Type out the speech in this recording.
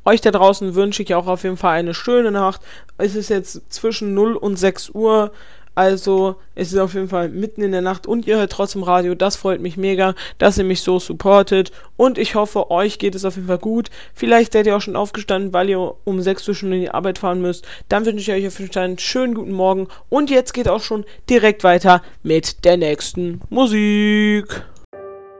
Euch da draußen wünsche ich auch auf jeden Fall eine schöne Nacht. Es ist jetzt zwischen 0 und 6 Uhr. Also, es ist auf jeden Fall mitten in der Nacht und ihr hört trotzdem Radio. Das freut mich mega, dass ihr mich so supportet. Und ich hoffe, euch geht es auf jeden Fall gut. Vielleicht seid ihr auch schon aufgestanden, weil ihr um 6 Uhr schon in die Arbeit fahren müsst. Dann wünsche ich euch auf jeden Fall einen schönen guten Morgen. Und jetzt geht auch schon direkt weiter mit der nächsten Musik.